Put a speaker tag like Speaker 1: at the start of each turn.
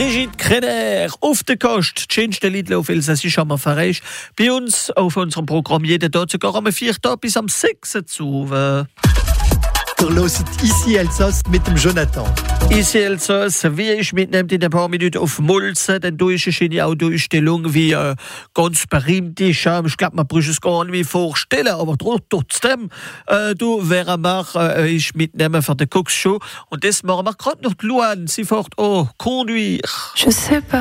Speaker 1: Brigitte Krenner auf der Kost. Das schönste Lied auf Elsassisch haben wir verreist. Bei uns auf unserem Programm jeden Tag sogar am 4. bis am 6. zu.
Speaker 2: Ihr hört «Ici Elsass» mit dem Jonathan.
Speaker 1: «Ici Elsass», wie ich mitnehmt in ein paar Minuten auf Mulzen, denn da ist eine Autoausstellung wie ganz berühmt ist. Ich glaube, man braucht es gar nicht mehr vorstellen, aber trotzdem, wären wir ich mitnehmen für die Cooks Show. Und das machen wir gerade noch. Luan, sie fährt «Conduire».
Speaker 3: Je sais pas.